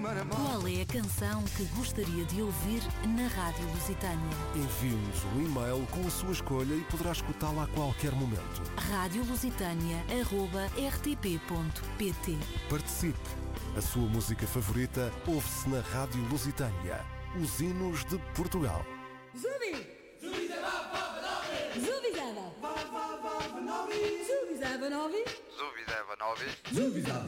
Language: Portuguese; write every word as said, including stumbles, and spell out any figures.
Qual é a canção que gostaria de ouvir na Rádio Lusitânia? Envie-nos um e-mail com a sua escolha e poderá escutá-la a qualquer momento. rádio lusitânia arroba r t p ponto p t. Participe! A sua música favorita ouve-se na Rádio Lusitânia. Os hinos de Portugal. Zubi! Zubizada! Zubizada! Zubizada novi! Zubizada novi! Zubizada!